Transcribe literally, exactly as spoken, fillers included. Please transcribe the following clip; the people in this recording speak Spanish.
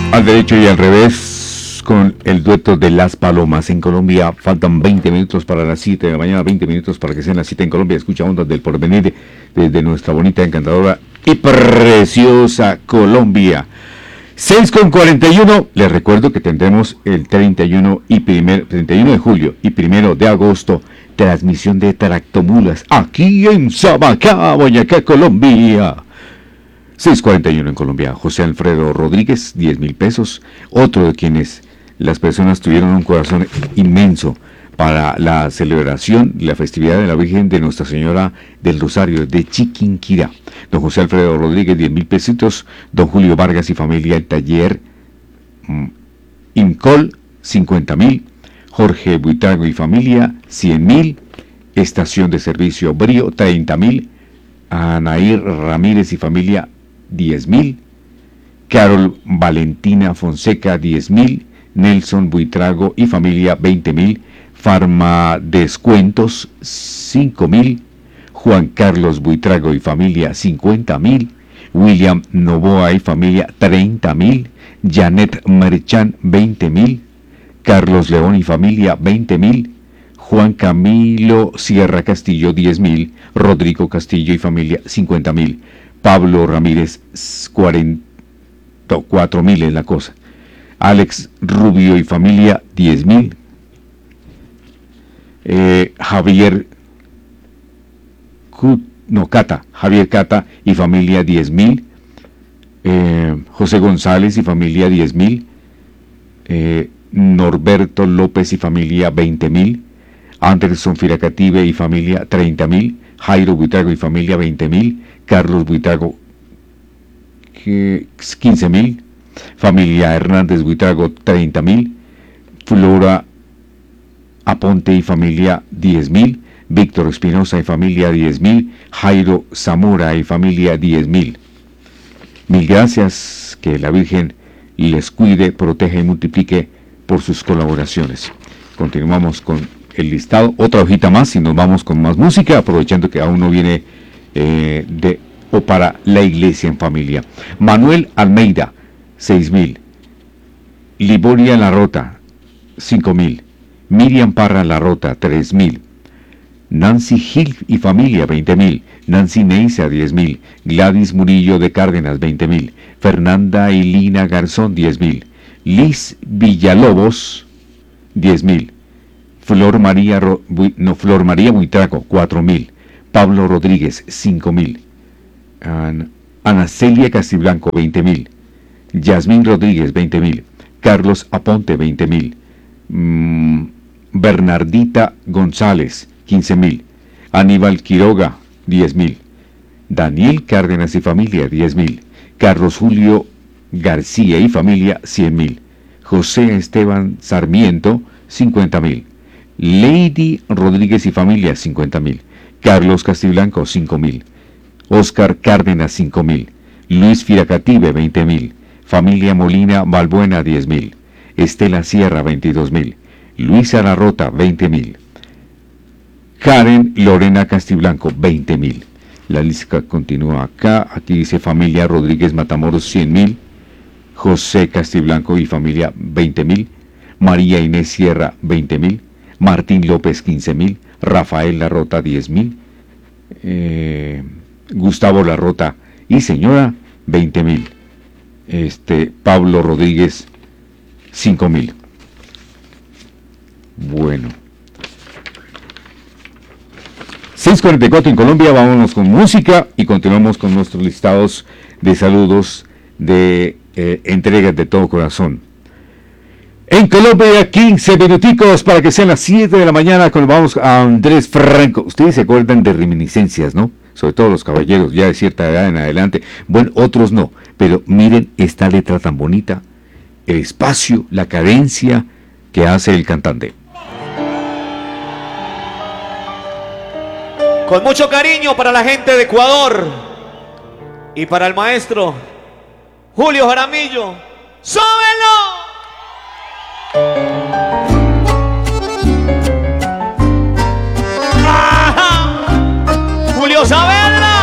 Al derecho y al revés con el dueto de Las Palomas en Colombia. Faltan veinte minutos para las siete de la mañana, veinte minutos para que sean las siete en Colombia. Escucha Ondas del Porvenir desde nuestra bonita, encantadora y preciosa Colombia. seis con cuarenta y uno. Les recuerdo que tendremos el treinta y uno, y primer, treinta y uno de julio y primero de agosto transmisión de Tractomulas aquí en Sabacá, Boyacá, Colombia. seis cuarenta y uno en Colombia. José Alfredo Rodríguez, diez mil pesos. Otro de quienes las personas tuvieron un corazón inmenso para la celebración y la festividad de la Virgen de Nuestra Señora del Rosario de Chiquinquirá. Don José Alfredo Rodríguez, diez mil pesitos. Don Julio Vargas y familia, el taller mm, Incol, cincuenta mil. Jorge Buitrago y familia, cien mil. Estación de servicio Brío, treinta mil. Anair Ramírez y familia, diez mil. Carol Valentina Fonseca, diez mil. Nelson Buitrago y familia, veinte mil. Farma Descuentos, cinco mil. Juan Carlos Buitrago y familia, cincuenta mil. William Novoa y familia, treinta mil. Janet Marchán, veinte mil. Carlos León y familia, veinte mil. Juan Camilo Sierra Castillo, diez mil. Rodrigo Castillo y familia, cincuenta mil. Pablo Ramírez, cuarenta y cuatro mil es la cosa. Alex Rubio y familia, diez mil. Eh, Javier Cut, no, Cata, Javier Cata y familia, diez mil. Eh, José González y familia, diez mil. Eh, Norberto López y familia, veinte mil. Anderson Firacative y familia, treinta mil. Jairo Buitrago y familia, veinte mil. Carlos Buitrago, quince mil. Familia Hernández Buitrago, treinta mil. Flora Aponte y familia, diez mil. Víctor Espinosa y familia, diez mil. Jairo Zamora y familia, diez mil. Mil gracias, que la Virgen les cuide, proteja y multiplique por sus colaboraciones. Continuamos con el listado, otra hojita más y nos vamos con más música, aprovechando que aún no viene eh, de o para la iglesia en familia. Manuel Almeida, seis mil. Liboria La Rota, cinco mil. Miriam Parra La Rota, tres mil. Nancy Gil y familia, veinte mil. Nancy Neisa, diez mil. Gladys Murillo de Cárdenas, veinte mil. Fernanda y Lina Garzón, diez mil. Liz Villalobos, diez mil. Flor María, Ro, no, Flor María Buitrago, cuatro mil. Pablo Rodríguez, cinco mil. An, Ana Celia Castiblanco, veinte mil. Yasmín Rodríguez, veinte mil. Carlos Aponte, veinte mil. Mm, Bernardita González, quince mil. Aníbal Quiroga, diez mil. Daniel Cárdenas y familia, diez mil. Carlos Julio García y familia, cien mil. José Esteban Sarmiento, cincuenta mil. Lady Rodríguez y familia, cincuenta mil. Carlos Castiblanco, cinco mil. Oscar Cárdenas, cinco mil. Luis Firacative, veinte mil. Familia Molina Balbuena, diez mil. Estela Sierra, veintidós mil. Luisa La Rota, veinte mil. Karen Lorena Castiblanco, veinte mil. La lista continúa acá. Aquí dice familia Rodríguez Matamoros, cien mil. José Castiblanco y familia, veinte mil. María Inés Sierra, veinte mil. Martín López, quince mil. Rafael La Rota, diez mil. Eh, Gustavo La Rota y señora, veinte mil. Este, Pablo Rodríguez, cinco mil. Bueno. seis cuarenta y cuatro en Colombia, vámonos con música y continuamos con nuestros listados de saludos de eh, entregas de todo corazón. En Colombia, quince minuticos para que sean las siete de la mañana cuando vamos a Andrés Franco. Ustedes se acuerdan de reminiscencias, ¿no? Sobre todo los caballeros ya de cierta edad en adelante. Bueno, otros no, pero miren esta letra tan bonita, el espacio, la cadencia que hace el cantante. Con mucho cariño para la gente de Ecuador y para el maestro Julio Jaramillo. ¡Súbelo!